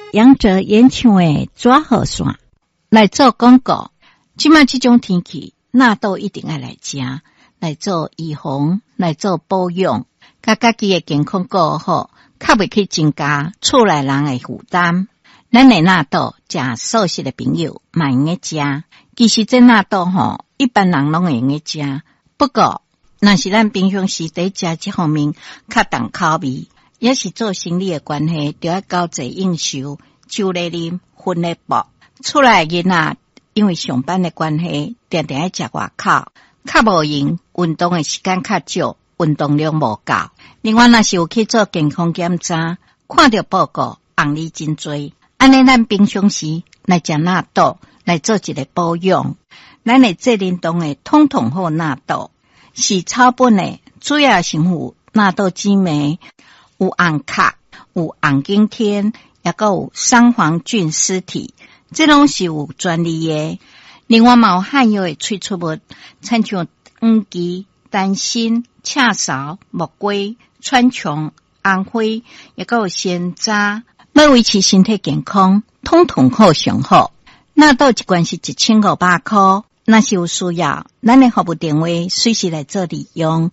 养着演唱的纸号线来做广告。即卖这种天气，纳豆一定要来吃，来做预防，来做保养，甲家己的健康顾好，较袂去增加厝内人的负担。咱的纳豆食素食的朋友嘛用个食，其实这纳豆一般人拢会用个食，不过若是咱平常时在食这方面较重口味，也是做生理的关系，就要交际应酬，酒来啉，薰来搏。厝内囡仔因为上班的关系，常常爱食外口，较无闲，运动的时间较少，运动量无够。另外，若是有去做健康检查，看到报告，红利真多。安尼，咱平常时来食纳豆，来做一个保养。咱的这联动的统统好纳豆，是草本的，主要成分纳豆激酶，有红壳，有红景天，也个有三黄菌丝体，这拢是有专利的。另外，嘛有含有的萃取物，亲像黄芪、丹参、赤芍、木瓜、川穹、红花，也个有鲜渣。要维持身体健康，统统好上好。纳豆一罐是1500块，若是有需要，咱的服务电话随时来做利用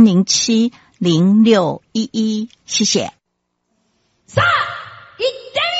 ，2307-0611-2307-0611，谢谢。 3、2、1。